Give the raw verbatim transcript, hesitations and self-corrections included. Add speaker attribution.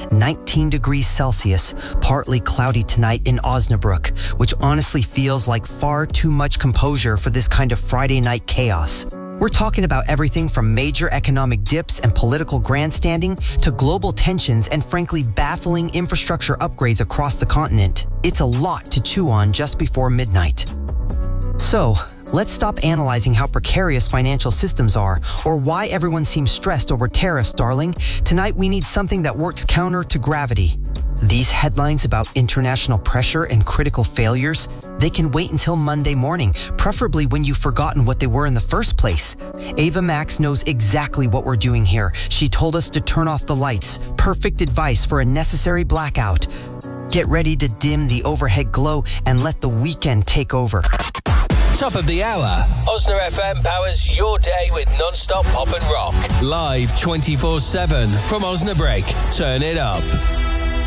Speaker 1: nineteen degrees Celsius, partly cloudy tonight in Osnabrück, which honestly feels like far too much composure for this kind of Friday night chaos. We're talking about everything from major economic dips and political grandstanding to global tensions and frankly baffling infrastructure upgrades across the continent. It's a lot to chew on just before midnight. So, let's stop analyzing how precarious financial systems are or why everyone seems stressed over tariffs, darling. Tonight we need something that works counter to gravity. These headlines about international pressure and critical failures, they can wait until Monday morning, preferably when you've forgotten what they were in the first place. Ava Max knows exactly what we're doing here. She told us to turn off the lights. Perfect advice for a necessary blackout. Get ready to dim the overhead glow and let the weekend take over.
Speaker 2: Top of the hour. Osna F M powers your day with non-stop pop and rock. Live twenty-four seven from Osnabrück. Turn it up.